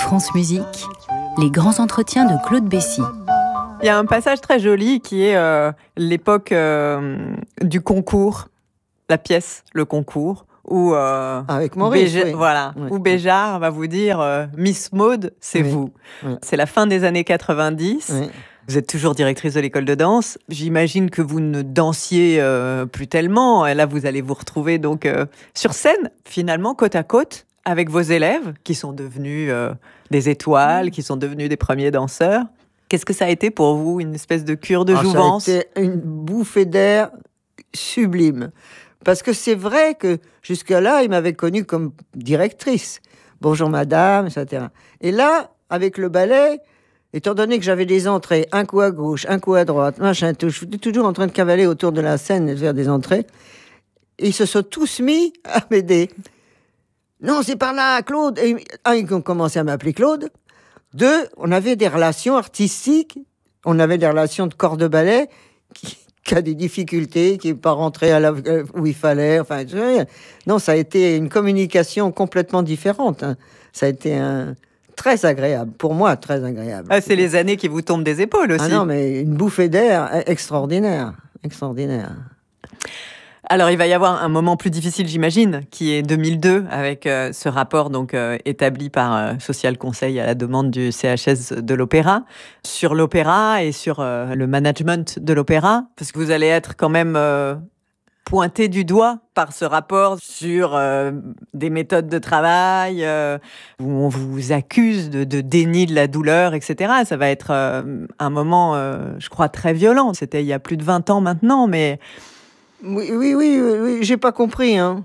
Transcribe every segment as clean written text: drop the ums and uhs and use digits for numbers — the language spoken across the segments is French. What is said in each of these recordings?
France Musique, les grands entretiens de Claude Bessy. Il y a un passage très joli qui est l'époque du concours, la pièce, le concours, où avec Maurice, oui. Voilà, Oui. où Béjart va vous dire Miss Maud, c'est Oui. vous. Oui. C'est la fin des années 90. Oui. Vous êtes toujours directrice de l'école de danse. J'imagine que vous ne dansiez plus tellement. Et là, vous allez vous retrouver donc sur scène, finalement, côte à côte, avec vos élèves qui sont devenus des étoiles, qui sont devenus des premiers danseurs. Qu'est-ce que ça a été pour vous, une espèce de cure de jouvence? Ça a été une bouffée d'air sublime. Parce que c'est vrai que jusque-là, il m'avait connue comme directrice. Bonjour madame, etc. Et là, avec le ballet, étant donné que j'avais des entrées, un coup à gauche, un coup à droite, machin, tout, je suis toujours en train de cavaler autour de la scène et de faire des entrées. Et ils se sont tous mis à m'aider. Non, c'est par là, Claude. Et, ils ont commencé à m'appeler Claude. Deux, on avait des relations artistiques, on avait des relations de corps de ballet qui a des difficultés, qui n'est pas rentré où il fallait. Enfin, non, ça a été une communication complètement différente. Hein. Ça a été très agréable, pour moi, très agréable. Ah, c'est les années qui vous tombent des épaules aussi. Ah non, mais une bouffée d'air extraordinaire, extraordinaire. Alors, il va y avoir un moment plus difficile, j'imagine, qui est 2002, avec ce rapport donc établi par Social Conseil à la demande du CHS de l'Opéra, sur l'opéra et sur le management de l'opéra, parce que vous allez être quand même pointé du doigt par ce rapport sur des méthodes de travail, où on vous accuse de déni de la douleur, etc. Ça va être un moment, je crois, très violent. C'était il y a plus de 20 ans maintenant, mais... Oui, j'ai pas compris, hein.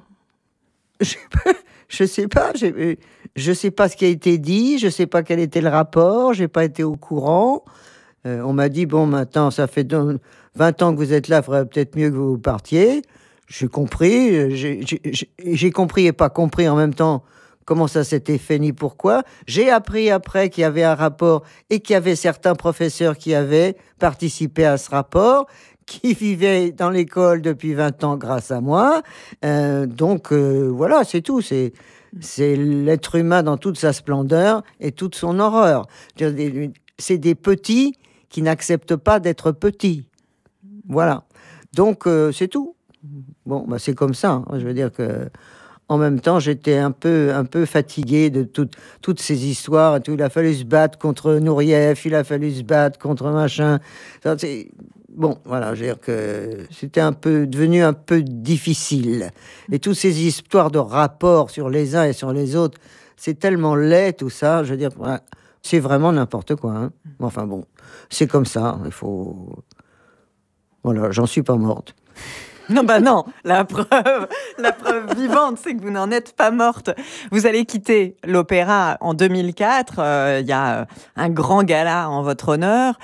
Je sais pas ce qui a été dit, je sais pas quel était le rapport, j'ai pas été au courant. On m'a dit, bon, maintenant, ça fait 20 ans que vous êtes là, il faudrait peut-être mieux que vous partiez. J'ai compris, j'ai compris et pas compris en même temps comment ça s'était fait ni pourquoi. J'ai appris après qu'il y avait un rapport et qu'il y avait certains professeurs qui avaient participé à ce rapport, qui vivait dans l'école depuis 20 ans grâce à moi. Donc, voilà, c'est tout. C'est l'être humain dans toute sa splendeur et toute son horreur. C'est des petits qui n'acceptent pas d'être petits. Voilà. Donc, c'est tout. Bon, bah, c'est comme ça. Hein. Je veux dire que... En même temps, j'étais un peu fatigué de toutes ces histoires. Il a fallu se battre contre Nourieff, il a fallu se battre contre machin. Bon, voilà, je veux dire que c'était devenu un peu difficile. Et toutes ces histoires de rapports sur les uns et sur les autres, c'est tellement laid tout ça. Je veux dire, voilà, c'est vraiment n'importe quoi. Hein. Enfin bon, c'est comme ça. Il faut... Voilà, j'en suis pas morte. Non, non, la preuve vivante, c'est que vous n'en êtes pas morte. Vous allez quitter l'opéra en 2004. Il y a un grand gala en votre honneur.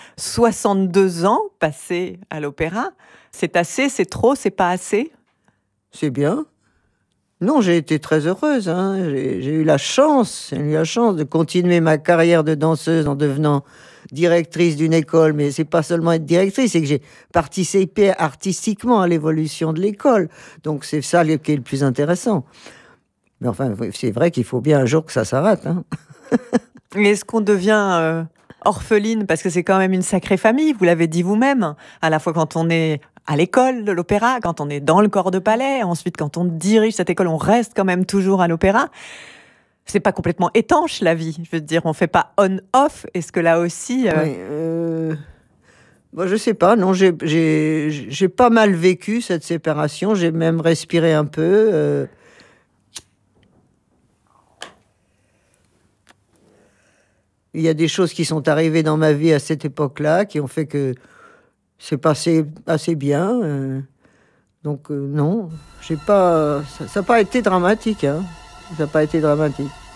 62 ans passés à l'opéra. C'est assez, c'est trop, c'est pas assez? C'est bien. Non, j'ai été très heureuse. Hein. J'ai eu la chance de continuer ma carrière de danseuse en devenant directrice d'une école. Mais c'est pas seulement être directrice, c'est que j'ai participé artistiquement à l'évolution de l'école. Donc c'est ça qui est le plus intéressant. Mais enfin, c'est vrai qu'il faut bien un jour que ça s'arrête. Hein. Est-ce qu'on devient orpheline? Parce que c'est quand même une sacrée famille, vous l'avez dit vous-même. À la fois quand on est à l'école de l'opéra, quand on est dans le corps de ballet, ensuite quand on dirige cette école, on reste quand même toujours à l'opéra. C'est pas complètement étanche la vie, je veux dire, on fait pas on-off. Est-ce que là aussi... Oui, bon, je sais pas, non, j'ai pas mal vécu cette séparation, j'ai même respiré un peu. Il y a des choses qui sont arrivées dans ma vie à cette époque-là, qui ont fait que c'est passé assez bien. Donc non, j'ai pas, ça n'a pas été dramatique. Hein. Ça n'a pas été dramatique.